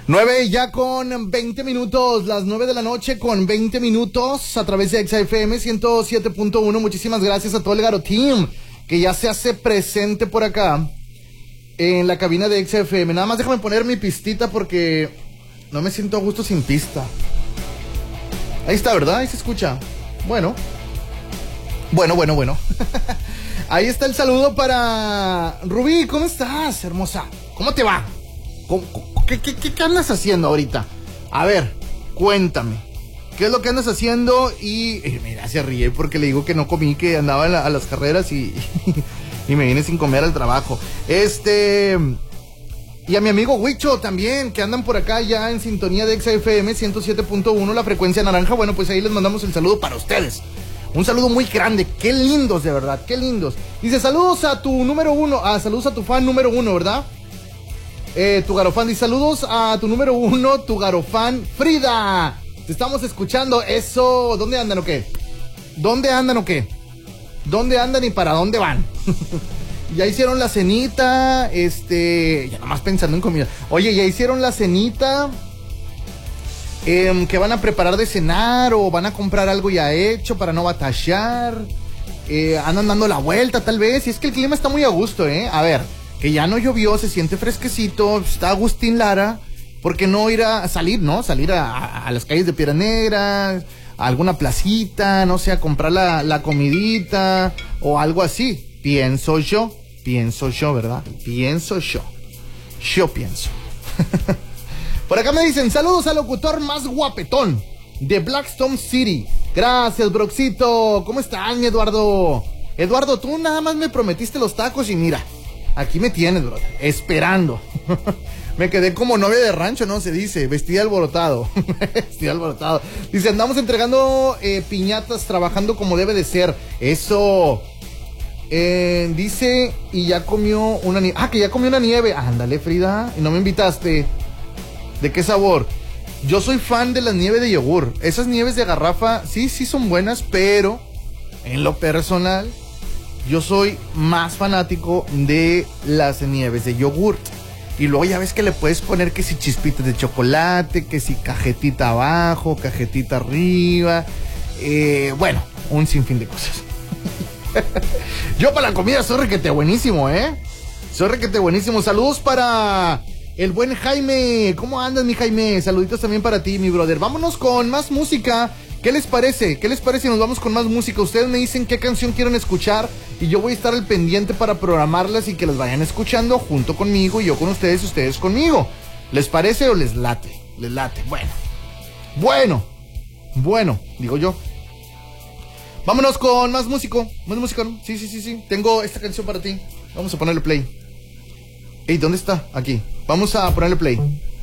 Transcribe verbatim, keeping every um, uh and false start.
nueve ya con veinte minutos, las nueve de la noche con veinte minutos a través de Exa F M ciento siete punto uno. Muchísimas gracias a todo el Garo Team que ya se hace presente por acá en la cabina de Exa F M. Nada más déjame poner mi pistita porque no me siento a gusto sin pista. Ahí está, ¿verdad? Ahí se escucha. Bueno. Bueno, bueno, bueno. Ahí está el saludo para Rubí. ¿Cómo estás, hermosa? ¿Cómo te va? ¿Cómo, qué, qué, qué andas haciendo ahorita? A ver, cuéntame. ¿Qué es lo que andas haciendo? Y eh, mira, se ríe porque le digo que no comí, que andaba a, la, a las carreras y, y me vine sin comer al trabajo. Este... Y a mi amigo Huicho también, que andan por acá ya en sintonía de Exa F M ciento siete punto uno, la frecuencia naranja. Bueno, pues ahí les mandamos el saludo para ustedes. Un saludo muy grande, qué lindos de verdad, qué lindos. Dice, saludos a tu número uno, ah, saludos a tu fan número uno, ¿verdad? Eh, tu Garofan, dice, saludos a tu número uno, tu Garofan Frida. Te estamos escuchando, eso, ¿dónde andan o qué? ¿Dónde andan o qué? ¿Dónde andan y para dónde van? Ya hicieron la cenita, este, ya nomás pensando en comida. Oye, ya hicieron la cenita, eh, ¿qué van a preparar de cenar o van a comprar algo ya hecho para no batallar? Eh, andan dando la vuelta tal vez, y es que el clima está muy a gusto, ¿eh? A ver, que ya no llovió, se siente fresquecito, está Agustín Lara, ¿por qué no ir a salir, no? Salir a, a, a las calles de Piedra Negra, a alguna placita, no sé, a comprar la, la comidita o algo así. Pienso yo, pienso yo, ¿verdad? Pienso yo, yo pienso. Por acá me dicen, saludos al locutor más guapetón de Blackstone City. Gracias, Broxito. ¿Cómo están, mi Eduardo? Eduardo, tú nada más me prometiste los tacos y mira, aquí me tienes, bro, esperando. Me quedé como novia de rancho, ¿no? Se dice, vestida alborotado. Vestida alborotado. Dice, andamos entregando eh, piñatas, trabajando como debe de ser. Eso... Eh, dice, y ya comió una nieve. Ah, que ya comió una nieve. Ándale, Frida, y no me invitaste. ¿De qué sabor? Yo soy fan de las nieves de yogur. Esas nieves de garrafa, sí, sí son buenas, pero en lo personal, yo soy más fanático de las nieves de yogur. Y luego ya ves que le puedes poner que si chispitas de chocolate, que si cajetita abajo, cajetita arriba. Eh, bueno, un sinfín de cosas. Yo para la comida soy requete buenísimo, ¿eh? Soy requete buenísimo. Saludos para el buen Jaime. ¿Cómo andas, mi Jaime? Saluditos también para ti, mi brother. Vámonos con más música. ¿Qué les parece? ¿Qué les parece si nos vamos con más música? Ustedes me dicen qué canción quieren escuchar y yo voy a estar al pendiente para programarlas y que las vayan escuchando junto conmigo y yo con ustedes y ustedes conmigo. ¿Les parece o les late? Les late. Bueno. Bueno. Bueno, digo yo. Vámonos con más músico, más música, ¿no? Sí, sí, sí, sí. Tengo esta canción para ti. Vamos a ponerle play. Ey, ¿dónde está? Aquí. Vamos a ponerle play.